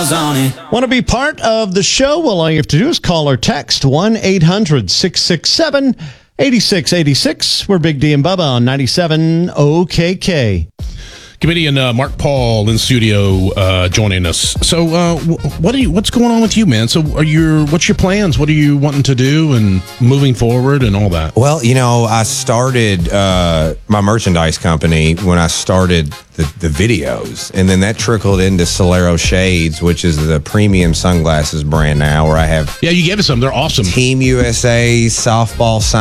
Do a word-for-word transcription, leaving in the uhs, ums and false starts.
stars on it. Want to be part of the show? Well, all you have to do is call or text one eight hundred six six seven eight six eight six. We're Big D and Bubba on ninety-seven O K K. Comedian uh, Mark Paul in studio uh, joining us. So, uh, what are you? What's going on with you, man? So, are you? What's your plans? What are you wanting to do and moving forward and all that? Well, you know, I started uh, my merchandise company when I started the, the videos, and then that trickled into Solero Shades, which is the premium sunglasses brand now, where I have Yeah, you gave us some. They're awesome. Team U S A softball